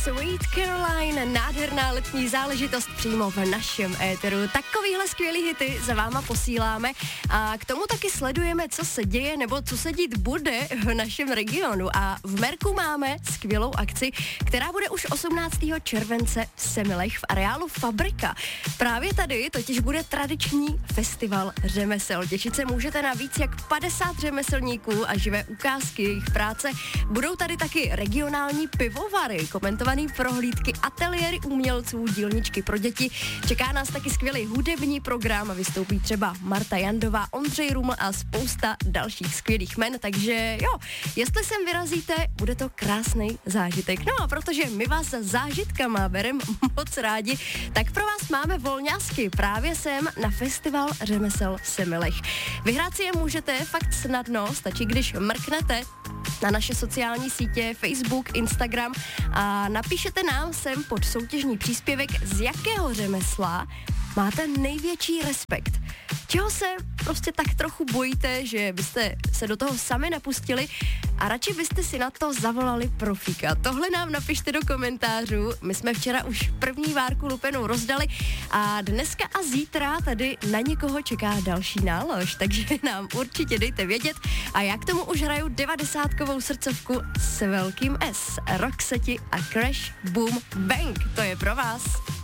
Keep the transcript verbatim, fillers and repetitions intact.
Sweet Caroline, nádherná letní záležitost přímo v našem éteru. Takovýhle skvělý hity za váma posíláme a k tomu taky sledujeme, co se děje nebo co se dít bude v našem regionu. A v Merku máme skvělou akci, která bude už osmnáctého července v Semilech v areálu Fabrika. Právě tady totiž bude tradiční festival řemesel. Těšit se můžete na víc jak padesát řemeslníků a živé ukázky jejich práce. Budou tady taky regionální pivovary, komentovaný prohlídky, ateliéry umělců, dílničky pro děti. Čeká nás taky skvělý hudební program, vystoupí třeba Marta Jandová, Ondřej Ruml a spousta dalších skvělých men, takže jo, jestli sem vyrazíte, bude to krásný zážitek. No a protože my vás za zážitkama berem moc rádi, tak pro vás máme volňásky právě sem na festival řemesel v Semilech. Vyhrát si je můžete fakt snadno, stačí, když mrknete na naše sociální sítě, Facebook, Instagram a napíšete nám sem pod soutěžní příspěvek, z jakého řemesla máte největší respekt. Čeho se prostě tak trochu bojíte, že byste se do toho sami napustili a radši byste si na to zavolali profíka. Tohle nám napište do komentářů. My jsme včera už první várku lupenou rozdali a dneska a zítra tady na někoho čeká další nálož, takže nám určitě dejte vědět. A já k tomu už hraju devadesátkovou srdcovku s velkým S. Roxette a Crash Boom Bang. To je pro vás.